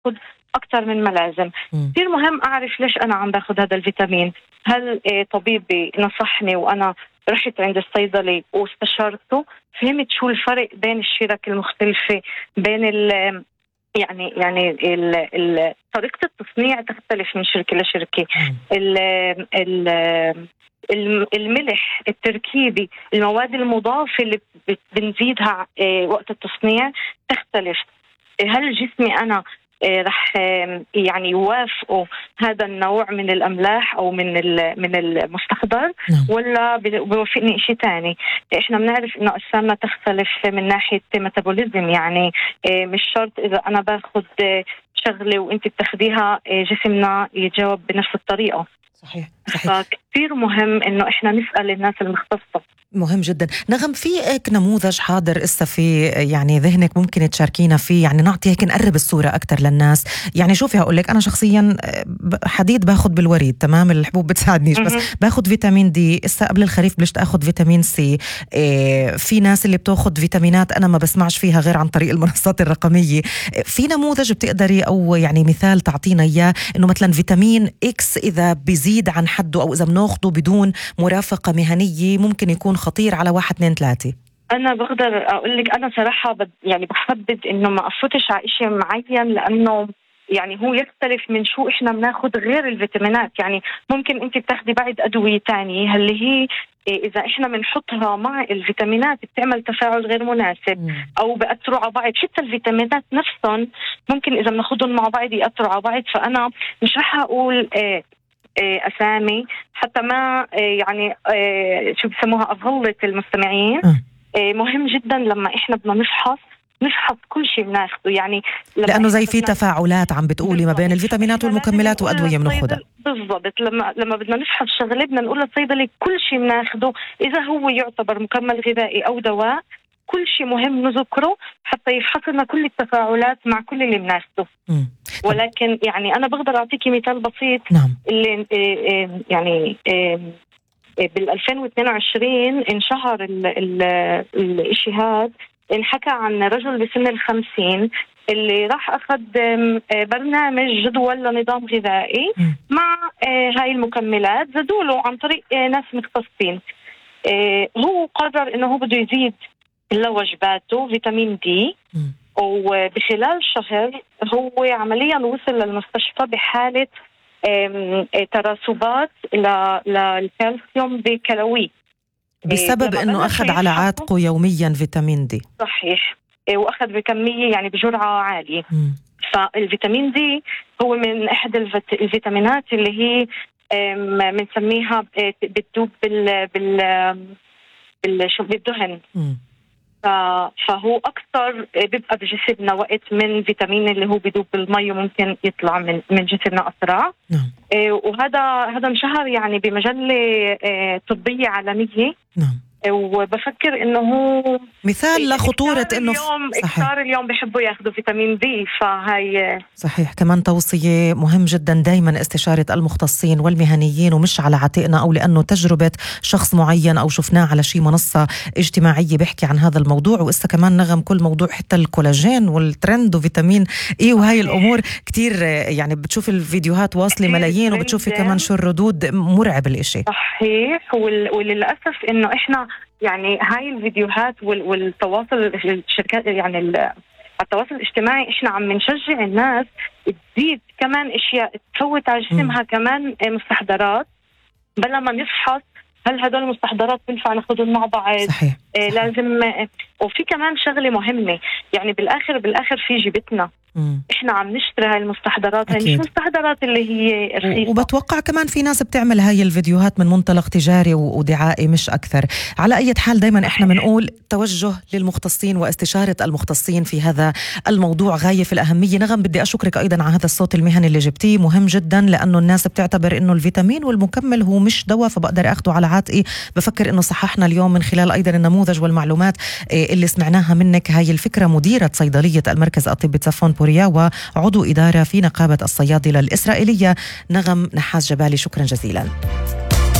باخذ أكتر من ما لازم. كثير مهم أعرف ليش أنا عم باخذ هذا الفيتامين. هل طبيبي نصحني وأنا رحت عند الصيدلي واستشارته، فهمت شو الفرق بين الشرك المختلفة، بين طريقة التصنيع تختلف من شركة لشركة. الملح التركيبي، المواد المضافة اللي بنزيدها وقت التصنيع تختلف. هل جسمي أنا رح يعني يوافقوا هذا النوع من الأملاح أو من المستحضر ولا بيوافقني شيء تاني؟ إحنا بنعرف إنه أجسامنا تختلف من ناحية ميتابوليزم، يعني مش شرط إذا أنا باخد شغلة وإنت بتاخديها جسمنا يجاوب بنفس الطريقة. صحيح. فكتير مهم إنه إحنا نسأل الناس المختصة. مهم جدا. نغم، في هيك نموذج حاضر إسا في يعني ذهنك ممكن تشاركينا فيه، يعني نعطي هيك نقرب الصورة أكتر للناس؟ يعني شوفي هقول لك، أنا شخصيا حديد باخد بالوريد، تمام، الحبوب بتساعدنيش، بس باخد فيتامين دي. إسا قبل الخريف بلشت أخد فيتامين سي. في ناس اللي بتاخد فيتامينات أنا ما بسمعش فيها غير عن طريق المنصات الرقمية. في نموذج بتقدري أو يعني مثال تعطينا إياه، إنه مثلا فيتامين إكس إذا بيزيد عن حده أو إذا بناخده بدون مرافقة مهنية ممكن يكون خطير على 1 2 3؟ أنا بقدر أقول لك أنا صراحة يعني بحدد إنه ما أفوتش على شيء معين، لأنه يعني هو يختلف من شو إحنا بناخد غير الفيتامينات. يعني ممكن أنت بتاخدي بعض أدوية تانية اللي هي إذا إحنا بنحطها مع الفيتامينات بتعمل تفاعل غير مناسب أو بأثروا على بعض. حتى الفيتامينات نفسهم ممكن إذا بناخدهم مع بعض يأثروا على بعض. فأنا مش رح أقول أسامي حتى ما يعني شو بسموها أغلط المستمعين. مهم جدا لما إحنا بدنا نفحص كل شيء بناخده، يعني لأنه زي في تفاعلات عم بتقولي ما بين الفيتامينات والمكملات وأدوية بناخدها. بالضبط. لما بدنا نفحص شغلة بدنا نقول للصيدلي كل شيء بناخده إذا هو يعتبر مكمل غذائي أو دواء، كل شيء مهم نذكره حتى يفحص لنا كل التفاعلات مع كل اللي بناخده. ولكن يعني أنا بقدر أعطيكي مثال بسيط. اللي يعني بال 2022 انشهر الإشي هذا، انحكى عن رجل بسن 50 اللي راح أخذ برنامج جدول لنظام غذائي مع هاي المكملات، زادوله عن طريق ناس مختصين. هو قرر إنه هو بده يزيد لوجباته فيتامين دي، وبخلال شهر هو عمليا وصل للمستشفى بحالة ترسبات للكالسيوم بكلوي بسبب انه اخذ على عاتقه يوميا فيتامين دي. صحيح. واخذ بكمية يعني بجرعة عالية. فالفيتامين دي هو من احد الفيتامينات اللي هي بنسميها بتدوب بالدهن. فهو أكثر بيبقى بجسمنا وقت من فيتامين اللي هو بيدوب بالمي وممكن يطلع من جسمنا أسرع. وهذا انشهر يعني بمجلة طبية عالمية. وبفكر انه هو مثال لخطورة انه كثار اليوم بيحبوا ياخذوا فيتامين دي. فهي صحيح. كمان توصية مهم جدا دايما استشارة المختصين والمهنيين، ومش على عاتقنا او لانه تجربة شخص معين او شفناه على شي منصة اجتماعية بيحكي عن هذا الموضوع. وإسا كمان نغم كل موضوع حتى الكولاجين والترند وفيتامين اي وهاي الامور كتير يعني بتشوف الفيديوهات واصلة ملايين، وبتشوفي كمان شو الردود، مرعب الاشي. صحيح. وللأسف انه احنا يعني هاي الفيديوهات والتواصل الشركات يعني التواصل الاجتماعي احنا عم نشجع الناس تزيد كمان اشياء تفوت على جسمها كمان مستحضرات، بلا ما نفحص هل هدول المستحضرات بنفع ناخذهم مع بعض. صحيح. لازم. وفي كمان شغلة مهمة، يعني بالآخر في جيبتنا احنا عم نشتري هاي المستحضرات. هاي مش مستحضرات اللي هي رخيصة. وبتوقع كمان في ناس بتعمل هاي الفيديوهات من منطلق تجاري ودعائي مش أكثر. على أي حال دايما احنا بنقول توجه للمختصين واستشارة المختصين في هذا الموضوع غاية في الأهمية. نغم بدي أشكرك أيضا على هذا الصوت المهني اللي جبتيه، مهم جدا، لأنه الناس بتعتبر إنه الفيتامين والمكمل هو مش دواء فبقدر أخده على عاتقي. بفكر إنه صححنا اليوم من خلال أيضا النموذج والمعلومات اللي سمعناها منك هاي الفكرة. مديرة صيدلية المركز الطبي صفون بوريا وعضو إدارة في نقابة الصيادلة الإسرائيلية نغم نحاس جبالي، شكرا جزيلا.